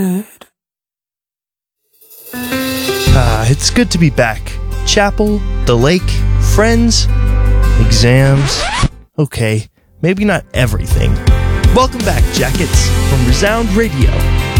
It's good to be back. Chapel, the lake, friends, exams. Okay, maybe not everything. Welcome back, Jackets, from Resound Radio.